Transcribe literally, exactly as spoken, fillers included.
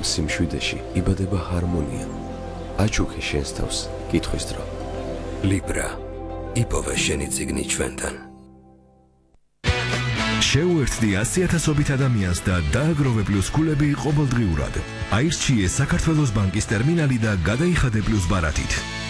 ამ სიმშვიდეში იბადება ჰარმონია. აჩუქე შენს თავს კითხვის დრო. ლიბრა, იპოვე შენი წიგნი ჩვენთან. შეუერთდი ასიათასობით ადამიანს და დააგროვე პლუს ქულები ყოველდღიურად. აირჩიე საქართველოს ბანკის ტერმინალი და გადაიხადე პლუს ბარათით.